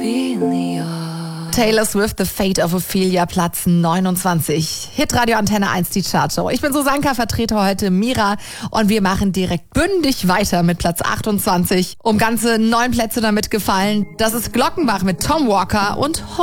Taylor Swift, The Fate of Ophelia, Platz 29. Hitradio Antenne 1, die Chartshow. Ich bin Susanka, vertrete heute Mira und wir machen direkt bündig weiter mit Platz 28. Um ganze 9 Plätze damit gefallen. Das ist Glockenbach mit Tom Walker und